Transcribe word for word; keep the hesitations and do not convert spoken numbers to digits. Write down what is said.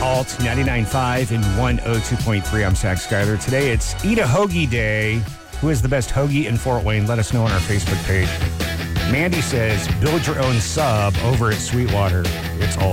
Alt ninety-nine point five and one oh two point three. I'm Zach Schuyler. Today it's Eat a Hoagie Day. Who is the best hoagie in Fort Wayne? Let us know on our Facebook page. Mandy says, build your own sub over at Sweetwater. It's all